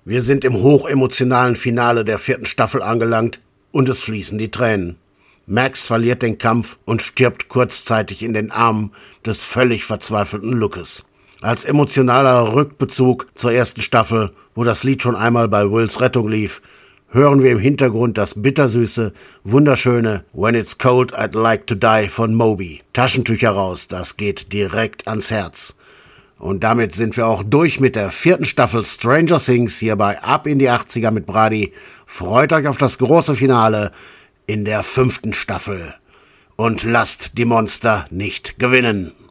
Wir sind im hochemotionalen Finale der 4. Staffel angelangt und es fließen die Tränen. Max verliert den Kampf und stirbt kurzzeitig in den Armen des völlig verzweifelten Lucas. Als emotionaler Rückbezug zur 1. Staffel, wo das Lied schon einmal bei Wills Rettung lief, hören wir im Hintergrund das bittersüße, wunderschöne When It's Cold I'd Like to Die von Moby. Taschentücher raus, das geht direkt ans Herz. Und damit sind wir auch durch mit der 4. Staffel Stranger Things hier bei Ab in die 80er mit Brady. Freut euch auf das große Finale in der 5. Staffel. Und lasst die Monster nicht gewinnen.